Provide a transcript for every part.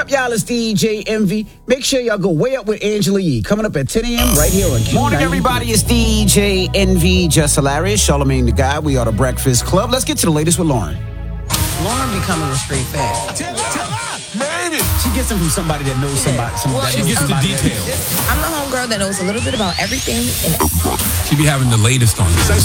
up, y'all? It's DJ Envy. Make sure y'all go way up with Angela Yee. Coming up at 10 a.m. right here on Q90. Morning, everybody. It's DJ Envy, Just Hilarious, Charlamagne the Guy. We are the Breakfast Club. Let's get to the latest with Lauren. Lauren becoming a straight fan. She gets them from somebody that knows somebody. She gets the details. I'm the homegirl that knows a little bit about everything. She be having the latest on this.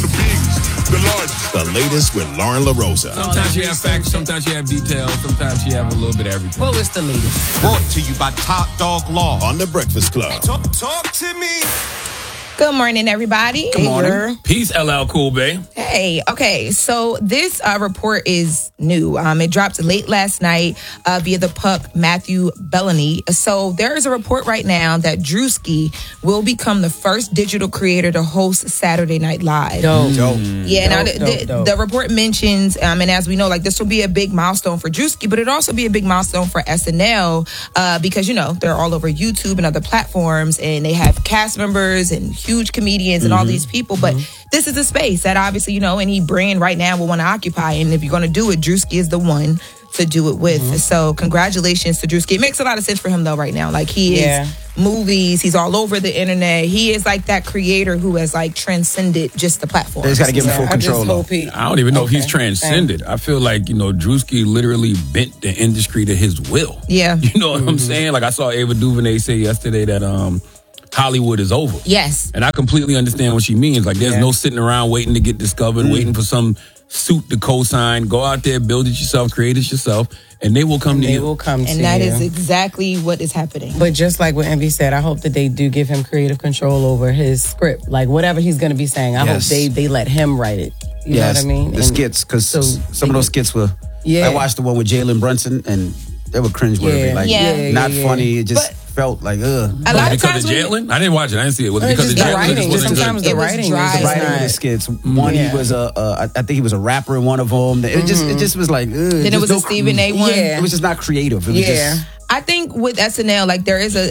The latest with Lauren LaRosa. Sometimes you have facts, sometimes you have details, sometimes you have a little bit of everything. What was the latest? Brought to you by Top Dog Law on The Breakfast Club. Talk to me. Good morning, everybody. Good morning. Peace, LL Cool Bay. Hey, okay, so this report is new. It dropped late last night via the pup Matthew Bellany. So there is a report right now that Drewski will become the first digital creator to host Saturday Night Live. Dope. Yeah, the report mentions, and as we know, like this will be a big milestone for Drewski, but it'll also be a big milestone for SNL because, you know, they're all over YouTube and other platforms, and they have cast members and huge comedians and all these people, but this is a space that obviously, you know, any brand right now will want to occupy, and if you're going to do it, Drewski is the one to do it with. So congratulations to Drewski. It makes a lot of sense for him though right now. Like he is movies, he's all over the internet. He is like that creator who has like transcended just the platform. They just got to give him full control. I don't even know if he's transcended. I feel like, you know, Drewski literally bent the industry to his will. Yeah. You know what I'm saying? Like I saw Ava DuVernay say yesterday that Hollywood is over. Yes. And I completely understand what she means. Like, there's no sitting around waiting to get discovered, waiting for some suit to co-sign. Go out there, build it yourself, create it yourself, and they will come to you. They will come to you. And that is exactly what is happening. But just like what Envy said, I hope that they do give him creative control over his script. Like, whatever he's going to be saying, I hope they let him write it. You know what I mean? The skits, because some of those skits were... Yeah. I watched the one with Jalen Brunson, and they were cringeworthy. Not funny. It just... felt like, a lot of because times of Jalen? I didn't watch it. I didn't see it. Was it because of the Jalen? writing. Sometimes the writing dry. is writing the skits. One, he was I think he was a rapper in one of them. It just was like, then it was a Stephen A. one. It was just not creative. It was just... I think with SNL, like there is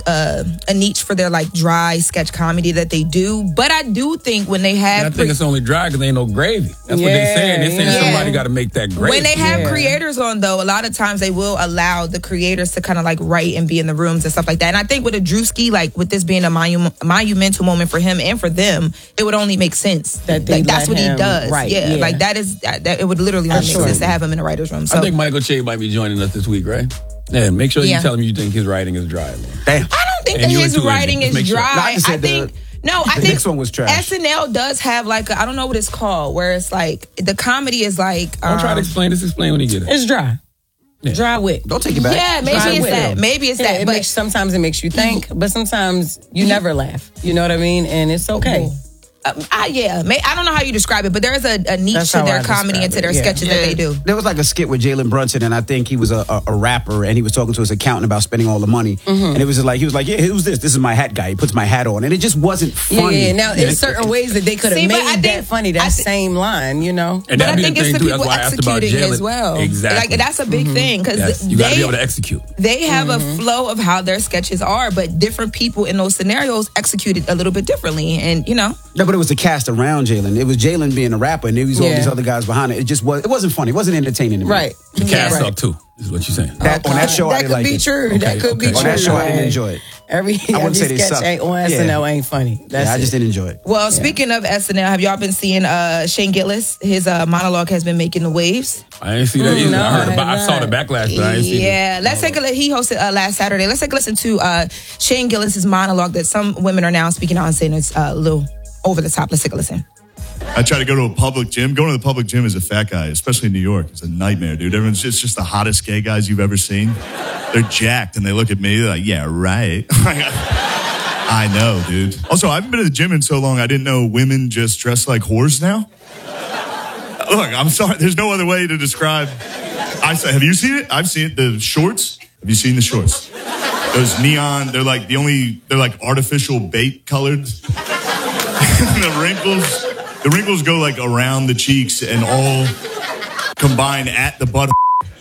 a niche for their like dry sketch comedy that they do, but I do think when they have, I think it's only dry because there ain't no gravy. That's what they're saying. They're saying somebody got to make that gravy. When they have creators on, though, a lot of times they will allow the creators to kind of like write and be in the rooms and stuff like that. And I think with a Drewski, like with this being a monumental moment for him and for them, it would only make sense that like, that's what he does. Right? Yeah, like that is that it would literally only make sense to have him in the writers' room. So I think Michael Che might be joining us this week, right? Yeah, make sure you tell him you think his writing is dry. Damn. I don't think that his writing is dry. I think the next one was trash. SNL does have like I don't know what it's called, where it's like the comedy is like. Don't try to explain this. Explain when you get it. It's dry. Yeah. Dry wit. Don't take it back. Yeah, maybe it's that. Maybe it's that. But sometimes it makes you think, but sometimes you never laugh. You know what I mean? And it's okay. I don't know how you describe it, but there is a niche to their comedy and to their sketches that they do. There was like a skit with Jalen Brunson, and I think he was a rapper, and he was talking to his accountant about spending all the money. And it was just like, he was like, yeah, who's this? This is my hat guy. He puts my hat on. And it just wasn't funny. Yeah, now there's certain ways that they could have made that funny, that same line, you know? And but I think it's the people executing as well. Exactly. Like, that's a big thing, because you got to be able to execute. They have a flow of how their sketches are, but different people in those scenarios execute it a little bit differently, and you know. No, but it was the cast around Jalen. It was Jalen being a rapper, and there was all these other guys behind it. It wasn't funny. It wasn't entertaining to me. Right. The cast sucked too, is what you're saying. On that show, I didn't like it. That could be true. On that show, I didn't enjoy it. Every sketch ain't on SNL ain't funny. I just didn't enjoy it. Well, speaking of SNL, have y'all been seeing Shane Gillis? His monologue has been making the waves. I didn't see that either. No, I saw the backlash, but I didn't see it. Yeah, let's take a look. He hosted last Saturday. Let's take a listen to Shane Gillis' monologue that some women are now speaking on, saying it's a little over the top. Let's take a listen. I try to go to a public gym. Going to the public gym as a fat guy, especially in New York, it's a nightmare, dude. Everyone's just the hottest gay guys you've ever seen. They're jacked, and they look at me, they're like, yeah, right. I know, dude. Also, I haven't been to the gym in so long, I didn't know women just dress like whores now. Look, I'm sorry. There's no other way to describe. Have you seen it? I've seen it. The shorts. Have you seen the shorts? Those neon, they're like artificial bait colored. The wrinkles go like around the cheeks and all combine at the butt.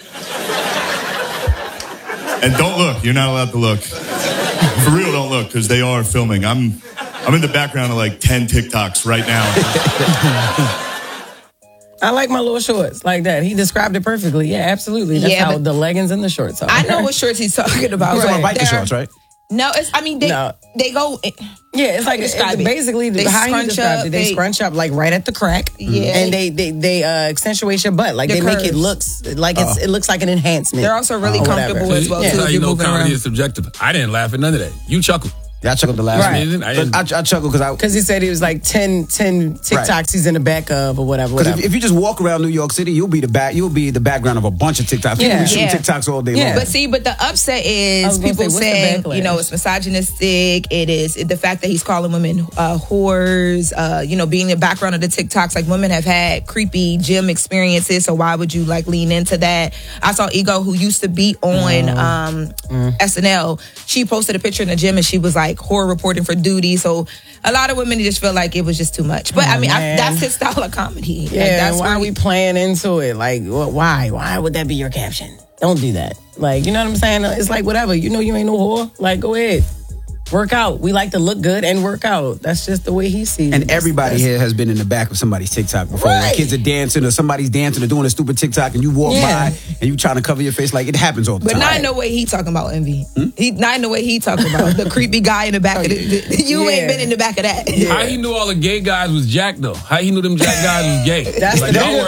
And don't look. You're not allowed to look. For real, don't look, because they are filming. I'm in the background of like 10 TikToks right now. I like my little shorts like that. He described it perfectly. Yeah, absolutely. That's how the leggings and the shorts are. I know what shorts he's talking about. He's talking about biker shorts, right? No, they go. Yeah, it's like basically how he described it. They scrunch up like right at the crack. Yeah, and they accentuate your butt. Like they make it looks like it looks like an enhancement. They're also really comfortable as well. That's how you know comedy is subjective. I didn't laugh at none of that. You chuckled. Yeah, I chuckled the last season. I chuckled because he said he was like 10 TikToks he's in the back of or whatever. Because if you just walk around New York City, you'll be the background of a bunch of TikToks. People be shooting TikToks all day long. But the upset is people saying it's misogynistic. It is the fact that he's calling women whores. Being the background of the TikToks, like women have had creepy gym experiences. So why would you like lean into that? I saw Ego, who used to be on SNL. She posted a picture in the gym and she was like horror reporting for duty. So a lot of women just feel like it was just too much. But that's his style of comedy. Yeah, like, why are we playing into it? Like, why? Why would that be your caption? Don't do that. Like, you know what I'm saying? It's like whatever. You know you ain't no whore. Like, go ahead. Work out. We like to look good and work out. That's just the way he sees it. And everybody here has been in the back of somebody's TikTok before. Right. Like kids are dancing or somebody's dancing or doing a stupid TikTok and you walk by and you trying to cover your face. Like, it happens all the time. But not in the way he talking about, Envy. Not in the way he talking about. The creepy guy in the back of you ain't been in the back of that. How he knew all the gay guys was Jack, though? How he knew them Jack guys was gay? That's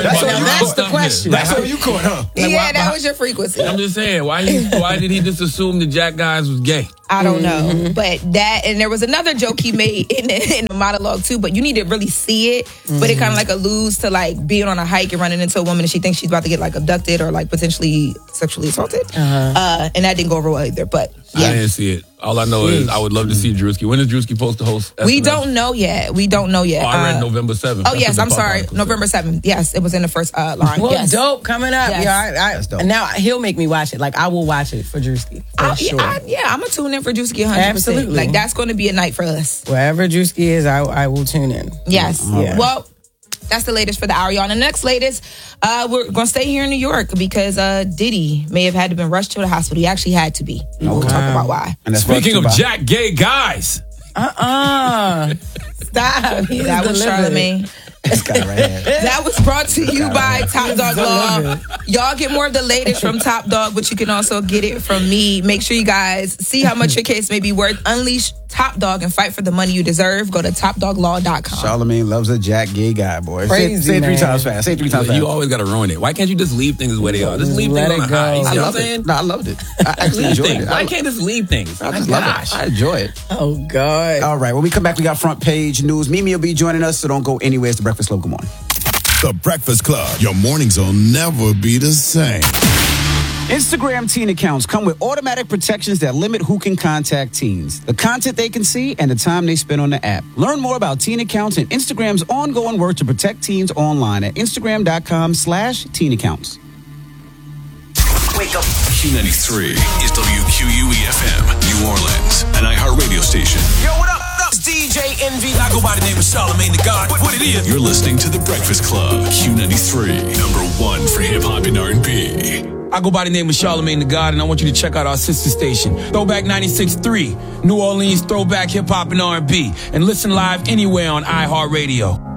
the question. That's what you caught, huh? Like, that was your frequency. I'm just saying, why did he just assume the Jack guys was gay? I don't know, but that, and there was another joke he made in the monologue too, but you need to really see it. But it kind of like alludes to like being on a hike and running into a woman and she thinks she's about to get like abducted or like potentially sexually assaulted. And that didn't go over well either, but yeah. I didn't see it. All I know is I would love to see Drewski. When is Drewski supposed to host SNL? We don't know yet. Oh, I read November 7th. Oh, yes, I'm sorry. November 7th. Yes, it was in the first line. Well, yes. Dope coming up. Yes. Yeah, now he'll make me watch it. Like, I will watch it for Drewski. I'm going to tune in for Drewski 100%. Absolutely. Like, that's going to be a night for us. Wherever Drewski is, I will tune in. Yes. Yeah. Well, that's the latest for the hour, y'all. And the next latest, we're going to stay here in New York because Diddy may have had to been rushed to the hospital. He actually had to be. We'll talk about why. Speaking of Jack gay guys. Stop. That was Charlamagne. This guy right here. That was brought to you by Top Dog Law. Y'all get more of the latest from Top Dog, but you can also get it from me. Make sure you guys see how much your case may be worth. Unleash Top Dog and fight for the money you deserve. Go to topdoglaw.com. Charlamagne loves a Jack gay guy, boy. Say it 3 times fast. Say it 3 times fast. You always got to ruin it. Why can't you just leave things the way they are? Just leave things on the high. You know what I'm saying? No, I loved it. I actually enjoyed it. Why can't just leave things? I just love it. I enjoy it. Oh, God. All right. When we come back, we got front page news. Mimi will be joining us, so don't go anywhere. It's The Breakfast Club. Good morning. The Breakfast Club. Your mornings will never be the same. Instagram teen accounts come with automatic protections that limit who can contact teens, the content they can see, and the time they spend on the app. Learn more about teen accounts and Instagram's ongoing work to protect teens online at Instagram.com/teen accounts. Wake up. Q93 is WQUE-FM, New Orleans, an iHeartRadio station. Yo, what up? It's DJ Envy. I go by the name of Charlamagne the God. What it is? You're listening to The Breakfast Club, Q93, #1 for hip-hop and R&B. I go by the name of Charlamagne the God, and I want you to check out our sister station, Throwback 96.3, New Orleans Throwback Hip Hop and R&B, and listen live anywhere on iHeartRadio.